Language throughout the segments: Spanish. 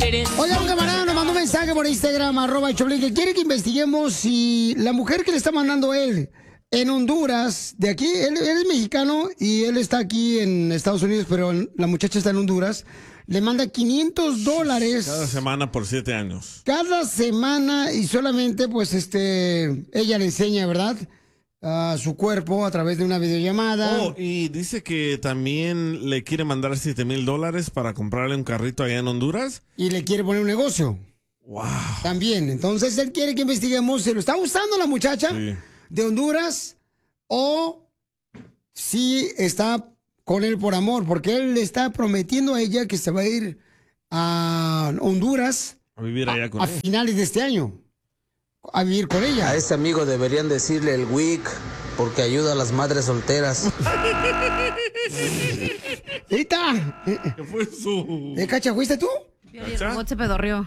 Oiga, un camarada nos mandó un mensaje por Instagram, @Choplin, que quiere que investiguemos si la mujer que le está mandando él en Honduras, de aquí, él es mexicano y él está aquí en Estados Unidos, pero la muchacha está en Honduras, le manda $500. Cada semana por 7 años. Cada semana y solamente, pues, ella le enseña, ¿verdad?, a su cuerpo a través de una videollamada. Oh, y dice que también le quiere mandar $7,000 para comprarle un carrito allá en Honduras. Y le quiere poner un negocio. Wow. También. Entonces él quiere que investiguemos si lo está usando la muchacha de Honduras o si está con él por amor, porque él le está prometiendo a ella que se va a ir a Honduras a vivir allá con a él. finales de este año. A vivir con ella. A ese amigo deberían decirle el WIC porque ayuda a las madres solteras. ¡Ita! ¿Qué fue eso? Cacha, fuiste tú? El robot se pedorrió.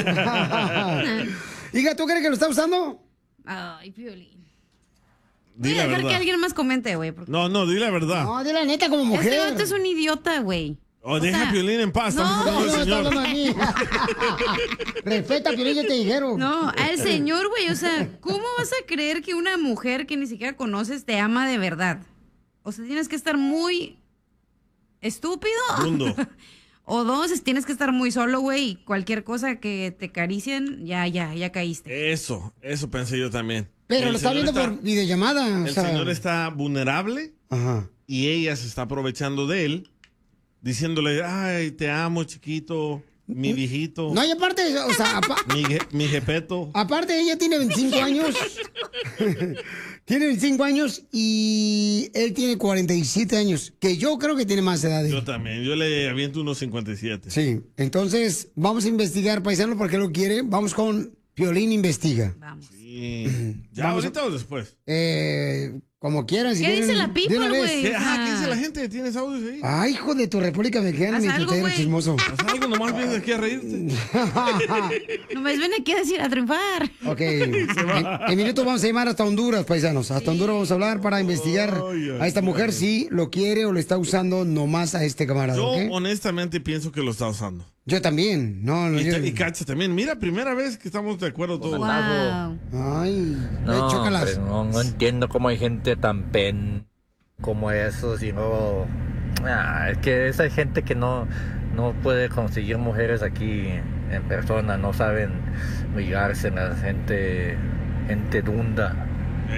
Hija, ¿tú crees que lo está usando? Ay, Piolín. Di Voy a la dejar verdad. que alguien más comente, güey. Porque... No, di la verdad. No, di la neta como mujer. Este vato es un idiota, güey. Oh, deja a Piolín en paz. Estamos hablando del está señor. hablando a mí. Respeta, Piolín, ya te dijeron. No, al señor, güey. O sea, ¿cómo vas a creer que una mujer que ni siquiera conoces te ama de verdad? O sea, tienes que estar muy estúpido. Mundo. O dos, tienes que estar muy solo, güey. Y cualquier cosa que te acaricien, ya caíste. Eso pensé yo también. Pero El lo está señor viendo por videollamada. El señor está vulnerable. Ajá. Y ella se está aprovechando de él, diciéndole, ay, te amo, chiquito, mi viejito. No, y aparte, o sea, mi jepeto. aparte ella tiene 25 años. Tiene 25 años y él tiene 47 años, que yo creo que tiene más edad. Yo también, yo le aviento unos 57. Sí, entonces vamos a investigar, paisano, porque lo quiere. Vamos con Piolín Investiga. Vamos. Sí. ¿Ya Vamos ahorita o después? Como quieran. Si ¿Qué quieren, dice la de people, una vez. güey? ¿Qué dice la gente? ¿Tienes audios ahí? Ay, hijo de tu República Mexicana, Haz mi algo, tutero güey. chismoso. ¿Haz algo? Nomás vienes aquí a reírte. Nomás ven aquí a decir, a triunfar. Ok, en minutos vamos a llamar hasta Honduras, paisanos. Hasta Honduras vamos a hablar para investigar a esta mujer si lo quiere o le está usando nomás a este camarada. Yo ¿ok? honestamente pienso que lo está usando. Yo también. No, Y Cacha también. Mira, primera vez que estamos de acuerdo todos. Wow. Ay, No, chócalas. hombre, no entiendo cómo hay gente tan como eso, sino es que esa gente que no puede conseguir mujeres aquí en persona, no saben ligarse, la gente dunda.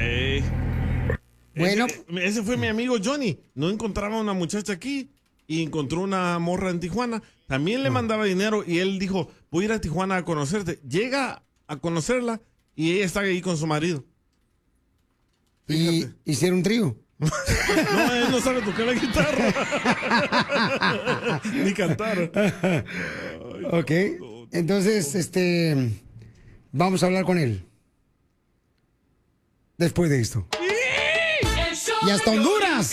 Bueno. Ese fue mi amigo Johnny. No encontraba una muchacha aquí y encontró una morra en Tijuana. También le mandaba dinero y él dijo, voy a ir a Tijuana a conocerte. Llega a conocerla y ella está ahí con su marido. Y hicieron un trío. No, él no sabe tocar la guitarra. Ni cantar. Ok, entonces, vamos a hablar con él. Después de esto. Y hasta Honduras.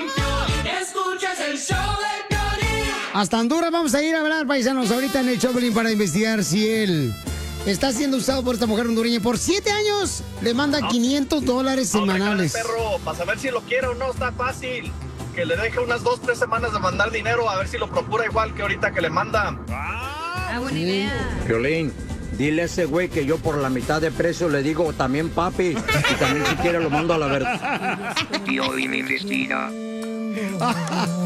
Hasta Honduras vamos a ir a hablar, paisanos, ahorita en el Choplin para investigar si él está siendo usado por esta mujer hondureña. Por 7 años le manda $500 semanales. Perro, para saber si lo quiere o no, está fácil. Que le deje unas 2-3 semanas de mandar dinero, a ver si lo procura igual que ahorita que le manda. Buena idea. Piolín, dile a ese güey que yo por la mitad de precio le digo también papi. Y también si quiere lo mando a la verdad. Piolín Investiga.